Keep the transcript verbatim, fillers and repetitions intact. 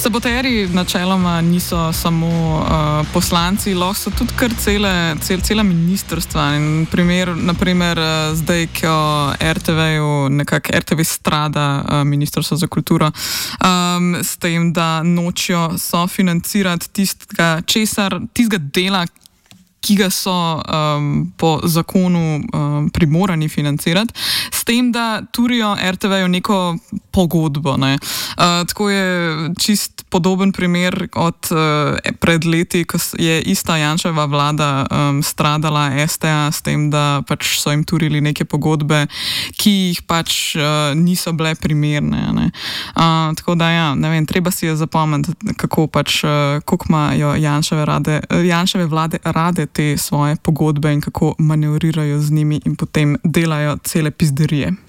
Saboterji načeloma niso samo uh, poslanci, lahko so tudi kar cele, cel, cela ministrstva. In primer, naprimer, uh, zdaj, ko R T V-ju nekako R T V strada uh, Ministrstvo za kulturo, um, s tem, da nočijo sofinancirati tistega česar, tistega dela, ki ga so um, po zakonu um, primorani financirati, s tem, da turijo R T V-ju neko pogodbo. Ne. Uh, tako je čist podoben primer od uh, pred leti, ko je ista Janševa vlada um, stradala S T A s tem, da pač so jim turili neke pogodbe, ki jih pač uh, niso bile primerne. Ne. Uh, tako da ja, ne vem, treba si je zapomniti, kako pač, uh, koliko imajo Janševe, rade, Janševe vlade rade te svoje pogodbe in kako manevrirajo z njimi in potem delajo cele pizderije.